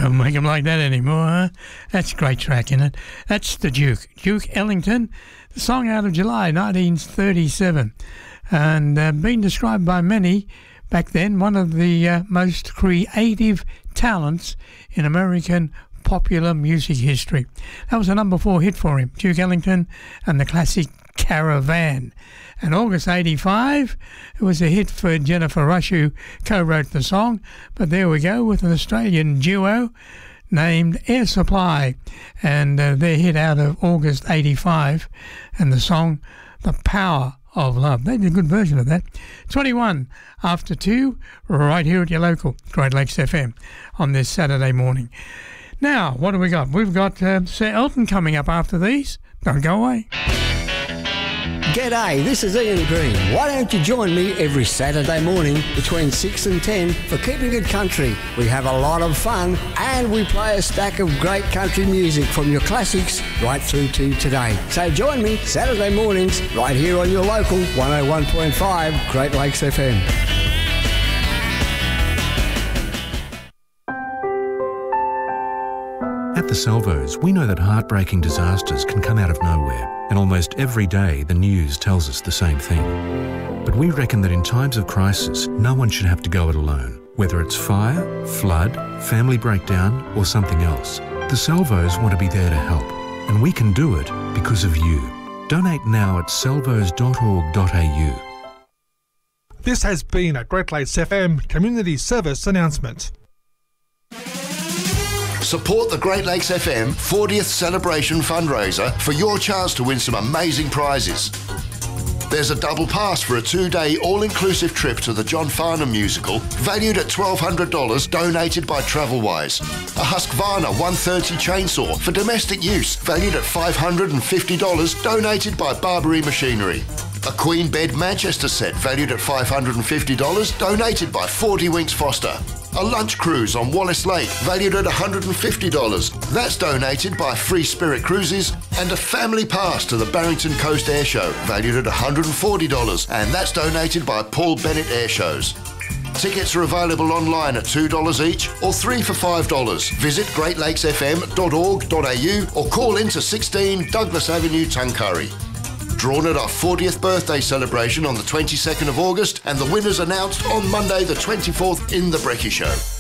Don't make them like that anymore, huh? That's a great track, isn't it? That's the Duke Ellington, the song out of July 1937, and being described by many back then one of the most creative talents in American popular music history. That was a number 4 hit for him, Duke Ellington and the classic Caravan. And August 85, it was a hit for Jennifer Rush, who co-wrote the song, but there we go with an Australian duo named Air Supply, and their hit out of August 85, and the song The Power of Love. They did a good version of that. 21 after 2, right here at your local Great Lakes FM on this Saturday morning. Now, what do we got? We've got Sir Elton coming up after these. Don't go away. G'day, this is Ian Green. Why don't you join me every Saturday morning between 6 and 10 for Keeping It Country? We have a lot of fun and we play a stack of great country music from your classics right through to today. So join me Saturday mornings right here on your local 101.5 Great Lakes FM. At the Salvos, we know that heartbreaking disasters can come out of nowhere, and almost every day the news tells us the same thing. But we reckon that in times of crisis, no one should have to go it alone. Whether it's fire, flood, family breakdown, or something else, the Salvos want to be there to help, and we can do it because of you. Donate now at salvos.org.au. This has been a Great Lakes FM Community Service announcement. Support the Great Lakes FM 40th Celebration fundraiser for your chance to win some amazing prizes. There's a double pass for a 2-day all-inclusive trip to the John Farnham musical, valued at $1,200, donated by Travelwise. A Husqvarna 130 chainsaw for domestic use, valued at $550, donated by Barbary Machinery. A Queen Bed Manchester set, valued at $550, donated by 40 Winks Foster. A lunch cruise on Wallace Lake, valued at $150. That's donated by Free Spirit Cruises. And a family pass to the Barrington Coast Air Show, valued at $140. And that's donated by Paul Bennett Air Shows. Tickets are available online at $2 each or 3 for $5. Visit greatlakesfm.org.au or call into 16 Douglas Avenue, Tuncurry. Drawn at our 40th birthday celebration on the 22nd of August, and the winners announced on Monday the 24th in The Brekkie Show.